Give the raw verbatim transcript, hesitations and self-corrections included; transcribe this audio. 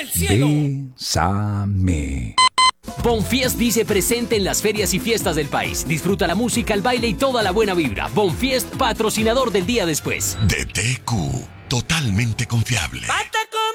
del cielo. Bésame. Bonfiest dice presente en las ferias y fiestas del país. Disfruta la música, el baile y toda la buena vibra. Bonfiest, patrocinador del día después. D T Q, totalmente confiable. ¡Basta